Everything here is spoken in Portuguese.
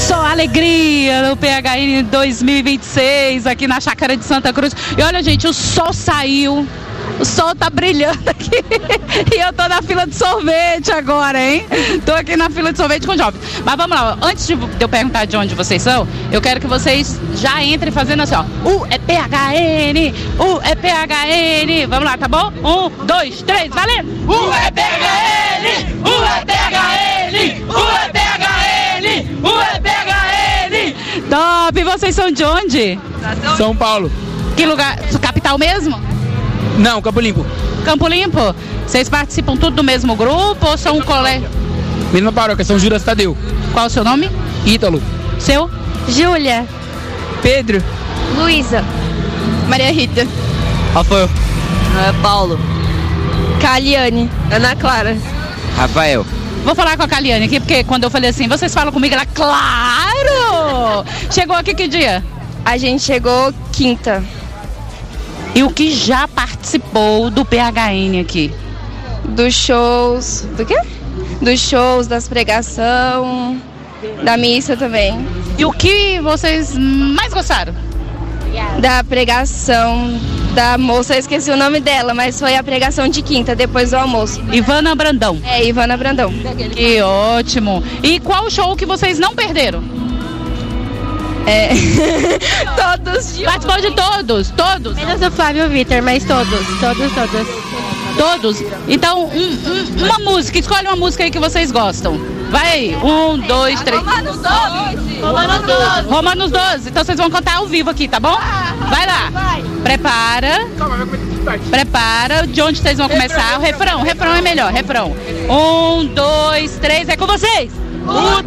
Só alegria no PHN 2026 aqui na Chácara de Santa Cruz. E olha, gente, o sol saiu. O sol tá brilhando aqui. E eu tô na fila de sorvete agora, hein? Tô aqui na fila de sorvete com o jovens. Mas vamos lá, antes de eu perguntar de onde vocês são, eu quero que vocês já entrem fazendo assim, ó. É PHN! É PHN! Vamos lá, tá bom? 1, 2, 3, valendo! É PHN! É PHN! É PHN! É PHN! Top! E vocês são de onde? São Paulo. Que lugar? Capital mesmo? Não, Campo Limpo. Campo Limpo? Vocês participam tudo do mesmo grupo ou são um colégio? Mesma paróquia, São Judas Tadeu. Qual o seu nome? Ítalo. Seu? Júlia. Pedro. Luísa. Maria Rita. Rafael. Paulo. Caliane. Ana Clara. Rafael. Vou falar com a Caliane aqui, porque quando eu falei assim, vocês falam comigo, ela, claro! Chegou aqui que dia? A gente chegou quinta. E o que já participou do PHN aqui? Dos shows. Do quê? Dos shows, das pregação, da missa também. E o que vocês mais gostaram? Da pregação da moça, eu esqueci o nome dela, mas foi a pregação de quinta, depois do almoço. Ivana Brandão. Ivana Brandão. Que ótimo. E qual show que vocês não perderam? Todos. Participou de todos? Todos? Menos do Flávio Vitor, mas todos. Todos? Então, uma música, escolhe uma música aí que vocês gostam. Vai aí, 1, 2, 3. Romanos 12. Então vocês vão cantar ao vivo aqui, tá bom? Vai lá. Prepara. De onde vocês vão começar? O refrão é melhor, refrão. 1, 2, 3, é com vocês. O